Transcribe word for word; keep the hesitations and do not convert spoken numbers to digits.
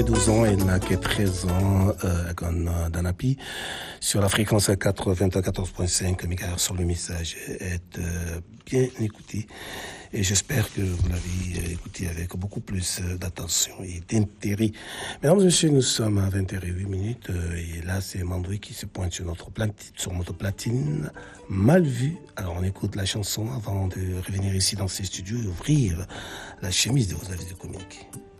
que douze ans, elle n'a que treize ans, euh, Danapi, sur la fréquence quatre-vingt-quatorze virgule cinq mégahertz sur le message est euh, bien écouté. Et j'espère que vous l'avez écouté avec beaucoup plus d'attention et d'intérêt. Mesdames et messieurs, nous sommes à vingt heures huit minutes et là, c'est Mandoui qui se pointe sur notre platine, sur notre platine mal vue. Alors, on écoute la chanson avant de revenir ici dans ces studios et ouvrir la chemise de vos avis de communiquer.